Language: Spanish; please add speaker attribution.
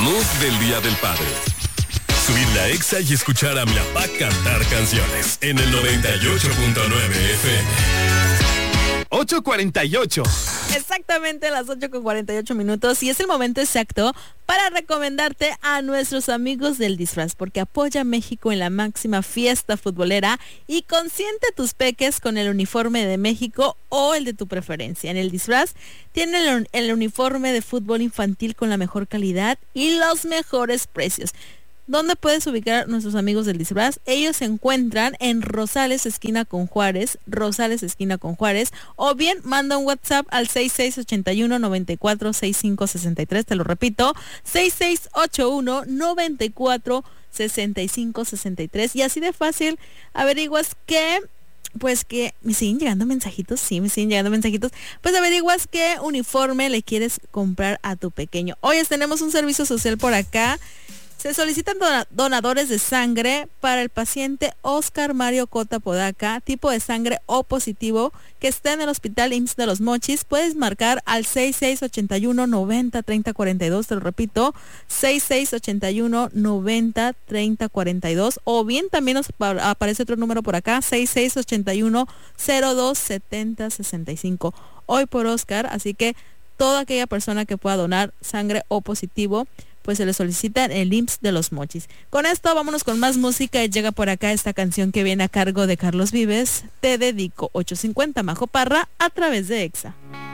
Speaker 1: mood del Día del Padre. Subir la Exa y escuchar a mi papá cantar canciones en el 98.9 FM.
Speaker 2: 8:48.
Speaker 3: Exactamente las 8:48 y es el momento exacto para recomendarte a nuestros amigos del disfraz, porque apoya a México en la máxima fiesta futbolera y consiente a tus peques con el uniforme de México o el de tu preferencia. En el disfraz tienen el uniforme de fútbol infantil con la mejor calidad y los mejores precios. ¿Dónde puedes ubicar a nuestros amigos del disfraz? Ellos se encuentran en Rosales esquina con Juárez, o bien manda un WhatsApp al 6681-946563, te lo repito, 6681-946563, y así de fácil averiguas que me siguen llegando mensajitos, pues averiguas qué uniforme le quieres comprar a tu pequeño. Hoy tenemos un servicio social por acá. Se solicitan donadores de sangre para el paciente Oscar Mario Cota Podaca, tipo de sangre O positivo, que está en el Hospital IMSS de Los Mochis. Puedes marcar al 6681-90-3042, te lo repito, 6681-90-3042, o bien también nos aparece otro número por acá, 6681-027065. Hoy por Oscar, así que toda aquella persona que pueda donar sangre O positivo, pues se le solicita en el IMSS de Los Mochis. Con esto vámonos con más música y llega por acá esta canción que viene a cargo de Carlos Vives, Te Dedico, 850 Majo Parra, a través de Exa.